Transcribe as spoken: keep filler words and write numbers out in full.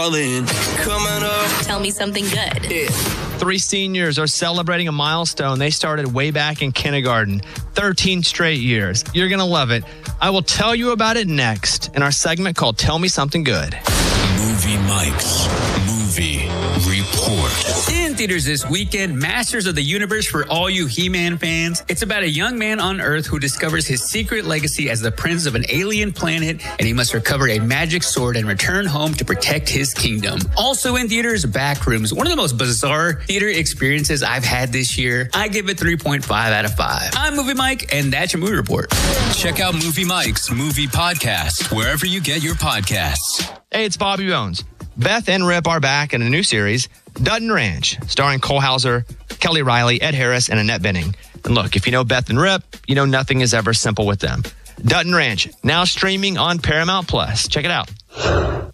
Coming up. Tell me something good. Yeah. Three seniors are celebrating a milestone they started way back in kindergarten. thirteen straight years. You're going to love it. I will tell you about it next in our segment called Tell Me Something Good. Movie Mike's Movie Report. In theaters this weekend, Masters of the Universe for all you He-Man fans. It's about a young man on Earth who discovers his secret legacy as the prince of an alien planet, and he must recover a magic sword and return home to protect his kingdom. Also in theaters, Backrooms, one of the most bizarre theater experiences I've had this year. I give it three point five out of five. I'm Movie Mike, and that's your movie report. Check out Movie Mike's Movie Podcast wherever you get your podcasts. Hey, it's Bobby Bones. Beth and Rip are back in a new series, Dutton Ranch, starring Cole Hauser, Kelly Riley, Ed Harris, and Annette Bening. And look, if you know Beth and Rip, you know nothing is ever simple with them. Dutton Ranch, now streaming on Paramount Plus. Check it out.